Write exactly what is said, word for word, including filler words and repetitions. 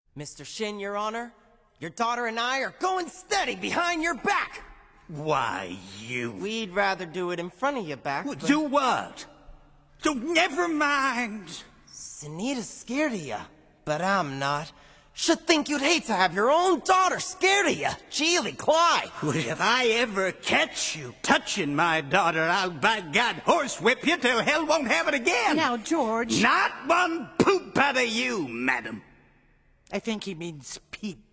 Mister Shin, Your Honor, your daughter and I are going steady behind your back! Why, you... We'd rather do it in front of your back, Well, but... do what? So never mind! Sunita's scared of ya, but I'm not. Should think you'd hate to have your own daughter scared of ya, Geely Cly. Well, if I ever catch you touching my daughter, I'll by God horsewhip you till hell won't have it again! Now, George... Not one poop out of you, madam! I think he means Pete.